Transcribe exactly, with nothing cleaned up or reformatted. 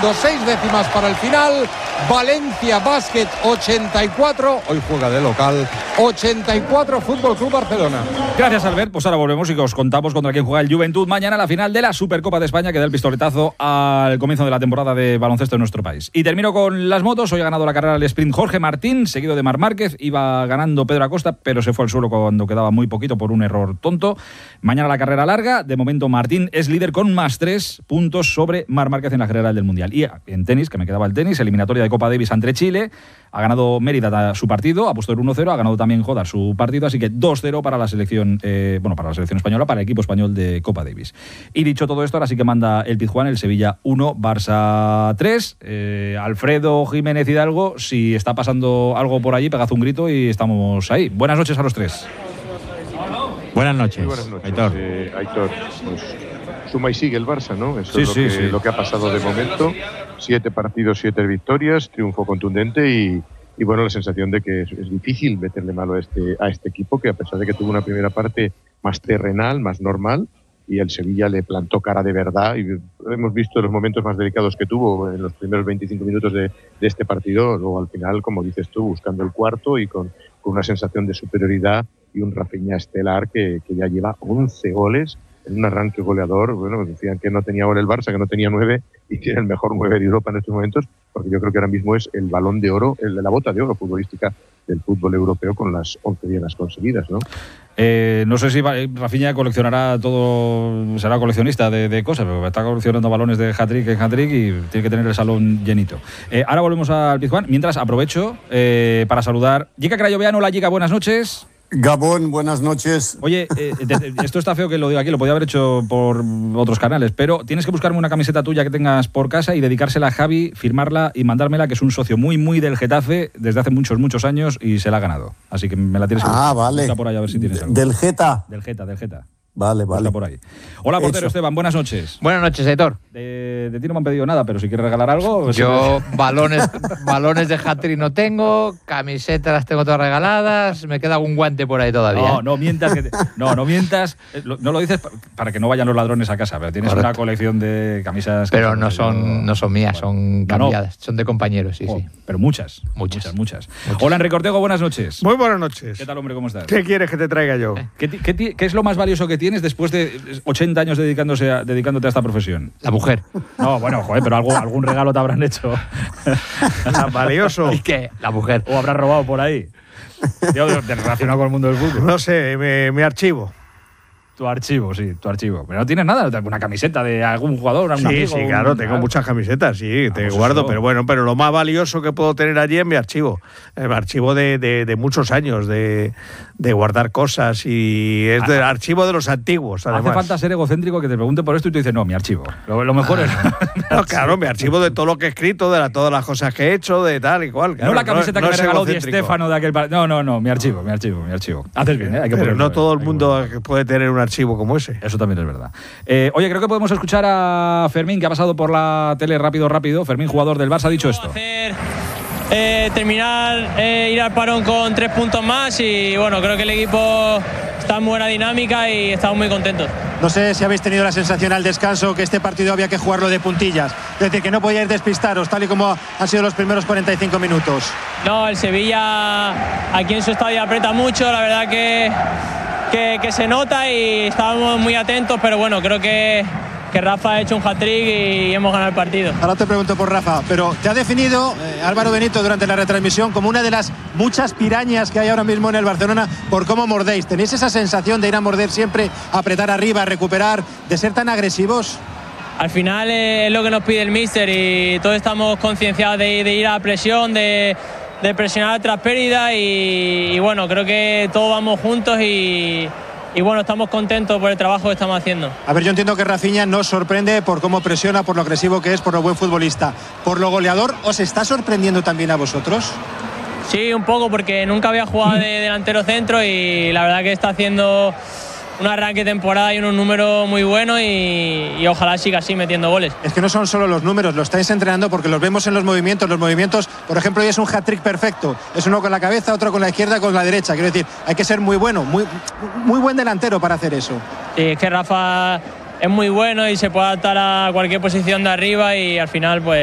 segundo, seis décimas para el final. Valencia Basket ochenta y cuatro, hoy juega de local, ochenta y cuatro Fútbol Club Barcelona. Gracias, Albert. Pues ahora volvemos y os contamos contra quién juega el Juventud mañana, la final de la Supercopa de España, que da el pistoletazo al comienzo de la temporada de baloncesto en nuestro país. Y termino con las motos. Hoy ha ganado la carrera el sprint Jorge Martín, seguido de Marc Márquez. Iba ganando Pedro Acosta, pero se fue al suelo cuando quedaba muy poquito por un error tonto. Mañana la carrera larga. De momento Martín es líder con más tres puntos sobre Marc Márquez en la general del Mundial. Y en tenis, que me quedaba el tenis, eliminatoria de Copa Davis ante Chile. Ha ganado Mérida su partido, ha puesto el uno cero, ha ganado también Jodar su partido, así que dos cero para la selección, eh, bueno, para la selección española, para el equipo español de Copa Davis. Y dicho todo esto, ahora sí que manda el Pizjuán, el Sevilla uno, Barça tres. Eh, Alfredo Jiménez Hidalgo, si está pasando algo por allí, pegad un grito y estamos ahí. Buenas noches a los tres. Buenas noches, buenas noches, Aitor. Eh, Aitor, pues suma y sigue el Barça, ¿no? Eso Sí, es lo, sí, que, sí. lo que ha pasado de momento. Siete partidos, siete victorias, triunfo contundente y, y bueno, la sensación de que es, es difícil meterle mano a este, a este equipo, que a pesar de que tuvo una primera parte más terrenal, más normal, y el Sevilla le plantó cara de verdad, y hemos visto los momentos más delicados que tuvo en los primeros veinticinco minutos de, de este partido, luego al final, como dices tú, buscando el cuarto y con, con una sensación de superioridad y un Rafinha estelar que, que ya lleva once goles en un arranque goleador. Bueno, decían que no tenía gol el Barça, que no tenía nueve, y tiene el mejor nueve de Europa en estos momentos, porque yo creo que ahora mismo es el balón de oro, el de la bota de oro futbolística del fútbol europeo, con las once dianas conseguidas, ¿no? Eh, no sé si Rafinha coleccionará todo, será coleccionista de, de cosas, pero está coleccionando balones de hat-trick en hat-trick y tiene que tener el salón llenito. Eh, ahora volvemos al Pizjuán. Mientras, aprovecho eh, para saludar Jica Crayoveano. Hola, Jica, buenas noches. Gabón, buenas noches. Oye, eh, de, de, esto está feo que lo diga aquí, lo podía haber hecho por otros canales, pero tienes que buscarme una camiseta tuya que tengas por casa y dedicársela a Javi, firmarla y mandármela, que es un socio muy, muy del Getafe desde hace muchos, muchos años y se la ha ganado. Así que me la tienes que buscar. Ah, vale. Busca por ahí a ver si tienes algo. ¿Del Geta? Del Geta, del Geta. Vale, vale. Está por ahí. Hola, portero Hecho. Esteban, buenas noches. Buenas noches, Aitor. De, de ti no me han pedido nada, pero si quieres regalar algo... Yo balones, balones de hat-trick no tengo, camisetas las tengo todas regaladas, me queda algún guante por ahí todavía. No, no mientas. Que te, no, no mientas. No lo dices para que no vayan los ladrones a casa, pero tienes Correcto. una colección de camisas... que Pero no son, yo- no son mías, Bueno, son no, no. cambiadas, son de compañeros, sí, Oh, sí. pero muchas, Muchas. muchas, muchas. Muchas. Hola, Enrique Ortego, buenas noches. Muy buenas noches. ¿Qué tal, hombre? ¿Cómo estás? ¿Qué quieres que te traiga yo? ¿Qué, ti- qué ti- qué es lo más valioso que tienes después de ochenta años dedicándose a, dedicándote a esta profesión? La mujer. No, bueno, joder, pero algo, algún regalo te habrán hecho. Tan valioso. ¿Y qué? La mujer. O habrás robado por ahí. Yo, de- de- relacionado con el mundo del fútbol. No sé, mi, mi archivo. Tu archivo, sí, tu archivo. Pero no tienes nada, una camiseta de algún jugador, un Sí, amigo. sí, un- claro, tengo ah, muchas camisetas, sí, te pues guardo, eso. pero bueno, pero lo más valioso que puedo tener allí es mi archivo. El archivo de, de, de muchos años, de, de guardar cosas, y es del archivo de los antiguos, además. Hace falta ser egocéntrico que te pregunte por esto y tú dices, no, mi archivo. Lo, lo mejor es. No, claro, mi archivo de todo lo que he escrito, de la, todas las cosas que he hecho, de tal y cual. Claro, no la camiseta no que me es regaló Di egocéntrico. Stéfano de aquel par- No, no, no, mi archivo, mi archivo, mi archivo. Haces bien, ¿eh? Hay que Pero ponerlo, no todo el hay que mundo ponerlo. puede tener un archivo como ese. Eso también es verdad. Eh, oye, creo que podemos escuchar a Fermín, que ha pasado por la tele rápido, rápido. Fermín, jugador del Barça, ha dicho esto. Hacer, eh, terminar, eh, ir al parón con tres puntos más y bueno, creo que el equipo está en buena dinámica y estamos muy contentos. No sé si habéis tenido la sensación al descanso que este partido había que jugarlo de puntillas, es decir, que no podíais despistaros tal y como han sido los primeros cuarenta y cinco minutos. No, el Sevilla aquí en su estadio aprieta mucho, la verdad que, que, que se nota y estábamos muy atentos, pero bueno, creo que, que Rafa ha hecho un hat-trick y hemos ganado el partido. Ahora te pregunto por Rafa, pero te ha definido eh, Álvaro Benito durante la retransmisión como una de las muchas pirañas que hay ahora mismo en el Barcelona por cómo mordéis. ¿Tenéis esa sensación de ir a morder siempre, apretar arriba, recuperar, de ser tan agresivos? Al final eh, es lo que nos pide el míster y todos estamos concienciados de, de ir a la presión, de, de presionar tras pérdida y, y bueno, creo que todos vamos juntos y, y bueno, estamos contentos por el trabajo que estamos haciendo. A ver, yo entiendo que Rafinha nos sorprende por cómo presiona, por lo agresivo que es, por lo buen futbolista. ¿Por lo goleador os está sorprendiendo también a vosotros? Sí, un poco, porque nunca había jugado de delantero centro y la verdad que está haciendo un arranque de temporada y unos números muy buenos y, y ojalá siga así metiendo goles. Es que no son solo los números, lo estáis entrenando porque los vemos en los movimientos. Los movimientos, por ejemplo, hoy es un hat-trick perfecto. Es uno con la cabeza, otro con la izquierda, con la derecha. Quiero decir, hay que ser muy bueno, muy, muy buen delantero para hacer eso. Y es que Rafa es muy bueno y se puede adaptar a cualquier posición de arriba y al final pues